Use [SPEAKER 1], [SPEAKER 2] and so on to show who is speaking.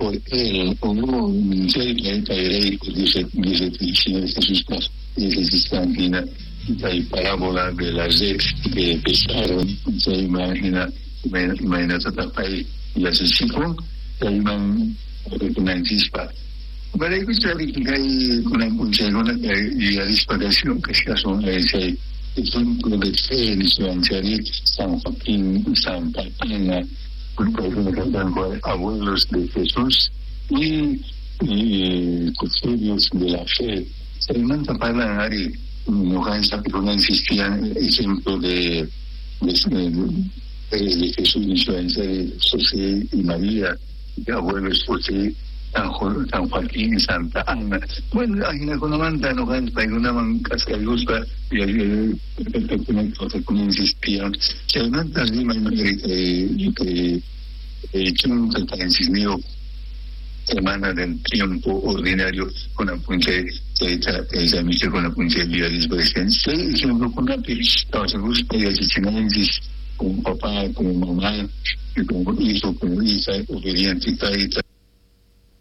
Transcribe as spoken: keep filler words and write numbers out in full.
[SPEAKER 1] por él, o no sé, que caeré, dice, dice, dice Jesús Paz, dice Sistantina, hay parábola de las ex que pesaron, se imagina, imagina esta país, y así sí fue, que hay una chispa. Para questo è una funzione di risparmiazione che si sono sei sono produzioni finanziarie San Joaquín, San Patina, abuelos de Jesús y, y custodios de la fe. Se manda para ahí, no hay esa persona insistían ejemplo de de, de, de Jesús y José y María, de abuelos José San, jo- San Joaquín, Santa Ana. Bueno, hay una conamanta, no hay una mancasca de gusta, y hay una cosa que insistían. Se levanta allí, que que yo nunca insistido semana del tiempo ordinario con la punta de esa misión con la punta de vida de presencia. Y se me con la pista, se gusta y así chinensis, con papá, con mamá, y con hijo, con hija, obediente y tal.